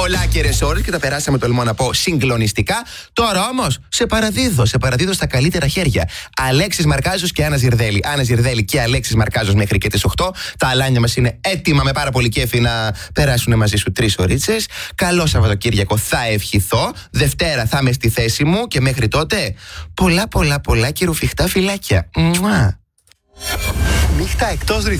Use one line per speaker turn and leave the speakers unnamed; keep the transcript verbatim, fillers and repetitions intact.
πολλάκερες ώρες και τα περάσαμε, τολμώ να πω, συγκλονιστικά. Τώρα όμως σε παραδίδω, σε παραδίδω στα καλύτερα χέρια. Αλέξης Μαρκάζος και Άννα Ζιρδέλη. Άννα Ζιρδέλη και Αλέξης Μαρκάζος μέχρι και τις οκτώ. Τα αλάνια μας είναι έτοιμα με πάρα πολύ κέφι να περάσουν μαζί σου τρεις ωρίτσες. Καλό Σαββατοκύριακο θα ευχηθώ. Δευτέρα θα είμαι στη θέση μου και μέχρι τότε πολλά πολλά πολλά και ρουφιχτά φιλάκια. Μουά. Νύχτα εκτός ρυθμού.